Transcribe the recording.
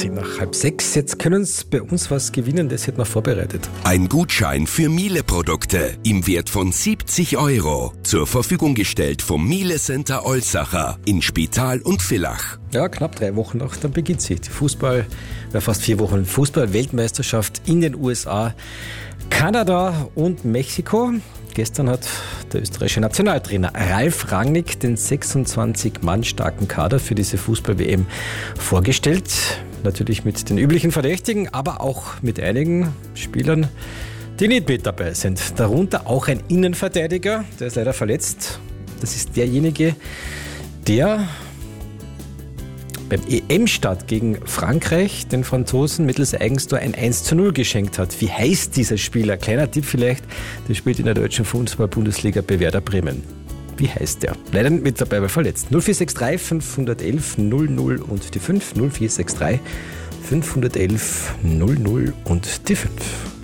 10 nach halb 6. Jetzt können Sie bei uns was gewinnen, das wird noch vorbereitet. Ein Gutschein für Miele-Produkte im Wert von 70 €. Zur Verfügung gestellt vom Miele Center Olsacher in Spital und Villach. Ja, knapp 3 Wochen noch, dann beginnt sie. Die fast 4 Wochen Fußball-Weltmeisterschaft in den USA, Kanada und Mexiko. Gestern hat der österreichische Nationaltrainer Ralf Rangnick den 26-Mann starken Kader für diese Fußball-WM vorgestellt. Natürlich mit den üblichen Verdächtigen, aber auch mit einigen Spielern, die nicht mit dabei sind. Darunter auch ein Innenverteidiger, der ist leider verletzt. Das ist derjenige, der beim EM-Start gegen Frankreich den Franzosen mittels Eigentor ein 1:0 geschenkt hat. Wie heißt dieser Spieler? Kleiner Tipp vielleicht, der spielt in der deutschen Fußball-Bundesliga bei Werder Bremen. Wie heißt der? Leider nicht mit dabei, weil verletzt. 0463 511 00 und die 5. 0463 511 00 und die 5.